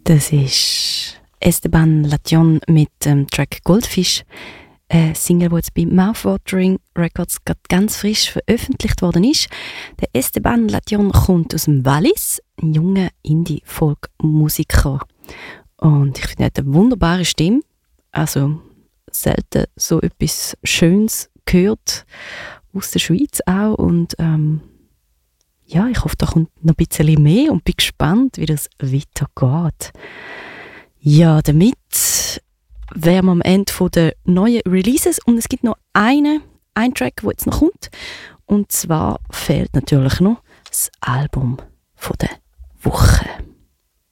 Das ist Esteban Lation mit dem Track Goldfish. Eine Single, die jetzt bei Mouthwatering Records gerade ganz frisch veröffentlicht worden ist. Der Esteban Lation kommt aus dem Wallis, ein junger Indie-Folk-Musiker. Und ich finde, er hat eine wunderbare Stimme. Also selten so etwas Schönes gehört. Aus der Schweiz auch. Und ja, ich hoffe, da kommt noch ein bisschen mehr und bin gespannt, wie das weitergeht. Ja, damit wären wir am Ende der neuen Releases und es gibt noch einen Track, der jetzt noch kommt. Und zwar fehlt natürlich noch das Album der Woche.